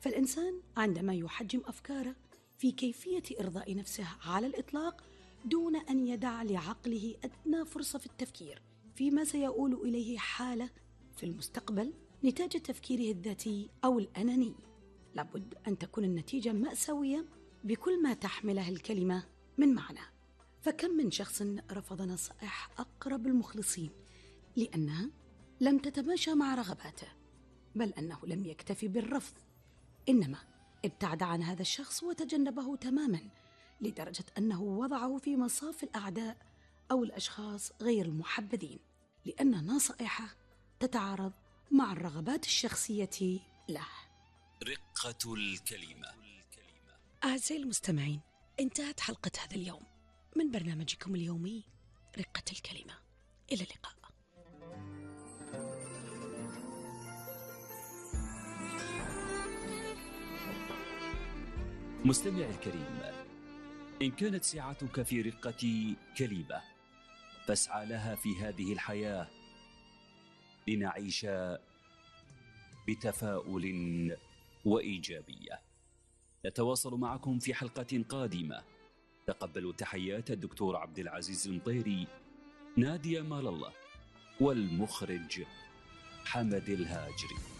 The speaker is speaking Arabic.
فالإنسان عندما يحجم أفكاره في كيفية إرضاء نفسه على الإطلاق دون أن يدع لعقله أدنى فرصة في التفكير فيما سيؤول إليه حالة في المستقبل نتاج تفكيره الذاتي أو الأناني، لابد أن تكون النتيجة مأساوية بكل ما تحمله الكلمة من معنى. فكم من شخص رفض نصائح أقرب المخلصين لأنها لم تتماشى مع رغباته، بل أنه لم يكتفي بالرفض، إنما ابتعد عن هذا الشخص وتجنبه تماما لدرجة أنه وضعه في مصاف الأعداء أو الأشخاص غير المحبذين، لأن نصائحه تتعارض مع الرغبات الشخصية له. رقة الكلمة. أعزائي المستمعين، انتهت حلقة هذا اليوم من برنامجكم اليومي رقة الكلمة. إلى اللقاء. مستمع الكريم، إن كانت سعتك في رقة كلمة فاسعى لها في هذه الحياة لنعيش بتفاؤل وإيجابية. نتواصل معكم في حلقة قادمة. تقبلوا تحيات الدكتور عبد العزيز المطيري، نادية مال الله، والمخرج حمد الهاجري.